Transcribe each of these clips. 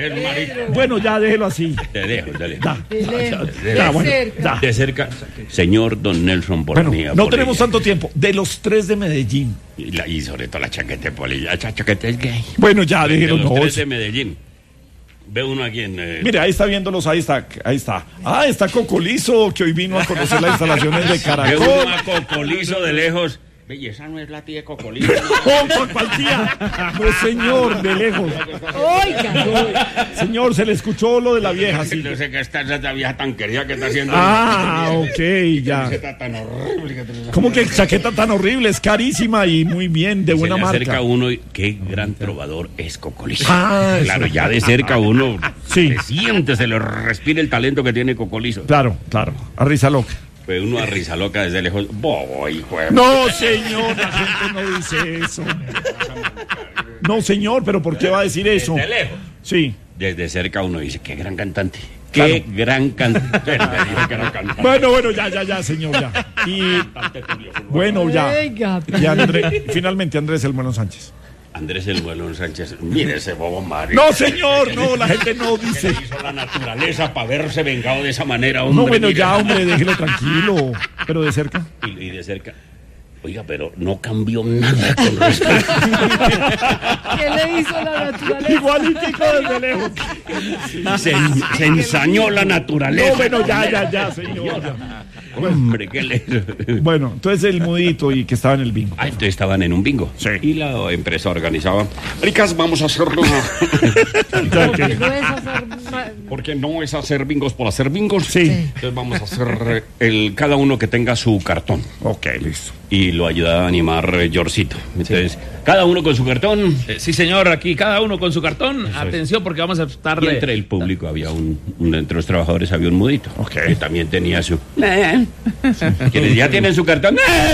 eres marica. Bueno, ya déjelo así. Te dejo, dale. Da. De cerca, señor don Nelson Polilla. Bueno, no tenemos tanto tiempo. De los 3 de Medellín. Y sobre todo la chaqueta de Polilla. La chaqueta es gay. Bueno, ya déjelo. De los No. 3 de Medellín. Ve uno aquí en... Mire, ahí está viéndolos, ahí está. Ah, está Cocolizo, que hoy vino a conocer las instalaciones de Ve Caracol. uno a Cocolizo de lejos. Ve, y esa no es la tía de Cocolizo. ¿Por cuál tía? No, señor, de lejos. Oiga. Señor, se le escuchó lo de la vieja, sí. No sé qué está esa vieja tan querida que está haciendo. Ok, ya. Está tan horrible. ¿Cómo que chaqueta tan horrible? Es carísima y muy bien, de buena se le acerca marca. uno y qué gran trovador es Cocolizo. Ah, Claro, ya de cerca uno Sí. se siente, se le respira el talento que tiene Cocolizo. Claro, a risa loca. Ve uno a risa loca desde lejos. Bobo, hijo de... No, señor, la gente no dice eso. No, señor, pero ¿por qué va a decir eso? Desde lejos. Sí. Desde cerca uno dice, qué gran cantante. Claro. Qué gran cantante. Bueno, ya, señor, ya. Y bueno, ya. Oiga. Y finalmente Andrés El Bueno Sánchez. Andrés El Bueno Sánchez, mire ese bobo Mario. No, señor, no, la gente no ¿Qué dice. le hizo la naturaleza para verse vengado de esa manera, hombre? No, bueno, Mire. ya, hombre, déjelo tranquilo. Pero de cerca. Y de cerca. Oiga, pero no cambió nada con respecto. ¿Qué le hizo la naturaleza? Igualitico desde lejos. Se ensañó la naturaleza. No, bueno, ya, señor. ya. Hombre, ¿qué le hizo? Bueno, entonces el mudito y que estaba en el bingo. Ah, entonces estaban en un bingo. Sí. Y la empresa organizaba. Ricas, vamos a hacerlo. Porque no es hacer Porque no es hacer bingos por hacer bingos. Sí. Entonces vamos a hacer cada uno que tenga su cartón. Ok, listo. Y lo ayudaba a animar Yorcito. Entonces, cada uno con su cartón. Sí, señor, aquí cada uno con su cartón. Eso es. Atención, porque vamos a Y estarle. entre el público había entre los trabajadores había un mudito. Ok. Que también tenía su. Quienes ya tienen su cartón.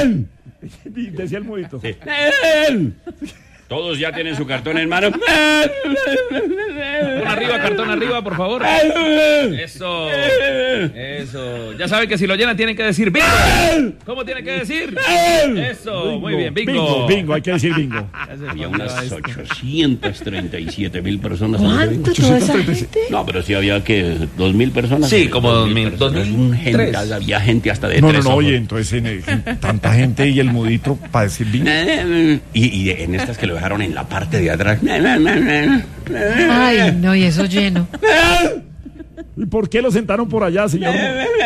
Decía el mudito. Sí. Todos ya tienen su cartón en mano. Cartón arriba, por favor. Eso. Ya saben que si lo llenan tienen que decir bingo. ¿Cómo tienen que decir? Eso, muy bien, bingo. Bingo, hay que decir bingo. Había unas 837,000 personas. ¿Cuánto toda esa gente? No, pero sí había que 2,000 personas. Sí, como 2,000, personas. 2,000, Había gente hasta de No, 3 ojos. oye, entonces tanta gente y el mudito para decir bingo. Y en estas que lo dejaron en la parte de atrás. Ay, no, y eso lleno. ¿Y por qué lo sentaron por allá, señor?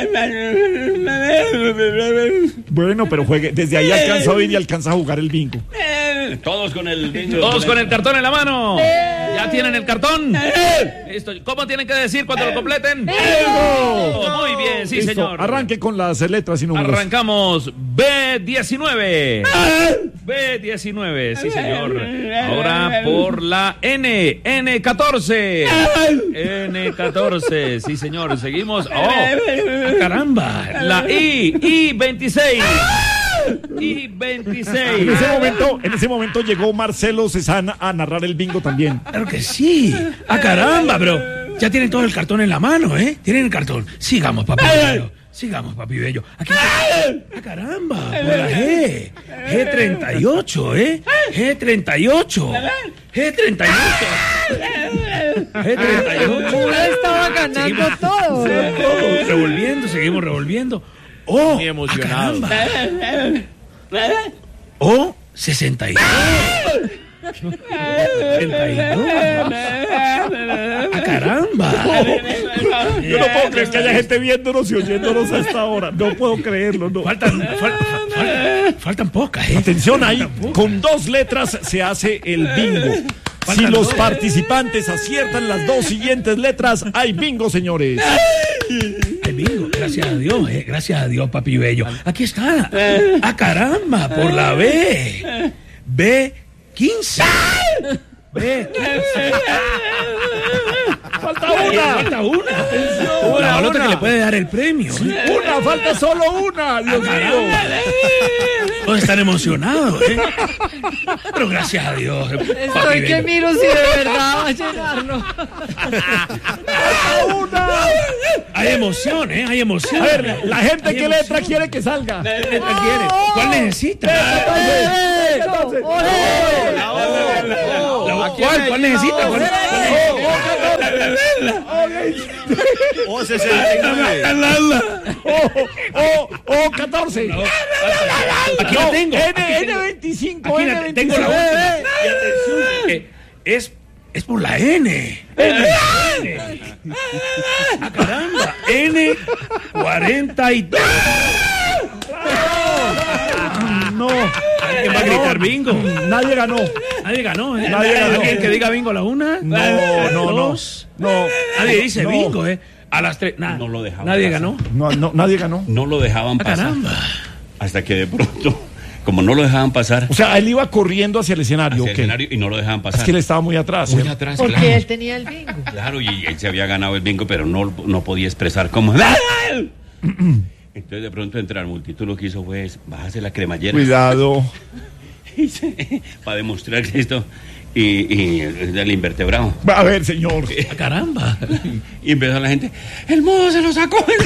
Bueno, pero juegue. Desde ahí alcanza a oír y alcanza a jugar el bingo. Todos con el Todos con el cartón en la mano. ¿Ya tienen el cartón? Listo. ¿Cómo tienen que decir cuando lo completen? Muy bien, sí, Listo, señor. arranque con las letras y números. Arrancamos. B19. B19, sí, señor. Ahora por la N. N14. N14, sí, señor. Seguimos. ¡Oh! ¡Caramba! La I26. En ese momento llegó Marcelo Cezanne a narrar el bingo también. Claro que sí. ¡Ah, caramba! Pero ya tienen todo el cartón en la mano, ¿eh? Tienen el cartón. Sigamos, papi bello. Sigamos, papi bello. Aquí. ¡Ah, caramba! Por la G. G38, ¿eh? G38. G38. Uno estaba ganando todo. Seguimos revolviendo. ¡Oh! Muy emocionado. ¡Ah, caramba! ¡Oh! 62. 32. ¡Ah, caramba! Yo no puedo creer que haya gente viéndonos y oyéndonos a esta hora. No puedo creerlo, no. Faltan pocas, ¿eh? Atención ahí, con 2 letras se hace el bingo. Si los participantes aciertan las 2 siguientes letras, hay bingo, señores. Hay bingo, gracias a Dios, papi bello. Aquí está. ¡Ah, caramba! Por la B. B15. B15. Falta una. La balota que le puede dar el premio. Una, falta solo una. Dios mío. Todos están emocionados, ¿eh? Pero gracias a Dios. Estoy que miro si de verdad va a llenarlo. Hay emoción, ¿eh? Hay emoción. A ver, la gente, ¿qué letra quiere que salga? ¿Qué letra quiere? ¿Cuál necesita? Entonces, ¿Cuál necesita? O 69. O 14. Aquí la tengo. N25, Aquí N25. tengo la última. Y atención, es por la N. ¡Ah, caramba! N42. No. ¿Alguien va a gritar bingo? Nadie ganó. Nadie ganó, ¿eh? Nadie ganó. ¿Alguien que diga bingo a la una? No. Dos. No. Nadie dice No. bingo, ¿eh? A las 3. Nada. No lo dejaban Nadie pasar. ganó. No, nadie ganó. No lo dejaban ¡Ah, pasar. caramba! Hasta que de pronto, como no lo dejaban pasar O sea, él iba corriendo hacia el escenario. hacia el ¿ok? escenario y no lo dejaban pasar. Es que él estaba muy atrás. Muy ¿eh? atrás, Porque claro. él tenía el bingo. Claro, y él se había ganado el bingo, pero no podía expresar cómo. Entonces de pronto entre la multitud lo que hizo fue bajarse la cremallera Cuidado. para demostrar que esto y el invertebrado. A ver, señor. ¡Ah, caramba! Y empezó la gente, el modo se lo sacó.